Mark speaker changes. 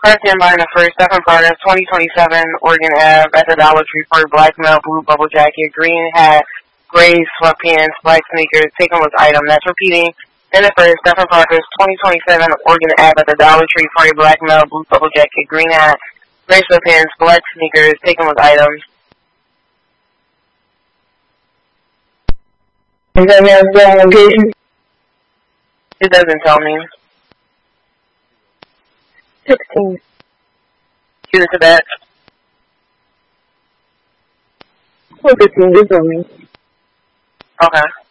Speaker 1: Person buying the first Stephen Carter's 2027 Oregon Ave at the Dollar Tree for black male, blue bubble jacket, green hat, gray sweatpants, black sneakers, taken with item. That's repeating. In the first Stephen Parker's 2027 Oregon Ave at the Dollar Tree for a black male, blue bubble jacket, green hat, gray sweatpants, black sneakers, taken with items.
Speaker 2: Is that the location?
Speaker 1: It doesn't tell me.
Speaker 2: 16.
Speaker 1: Shoot it to that.
Speaker 2: 15, just on me.
Speaker 1: Okay.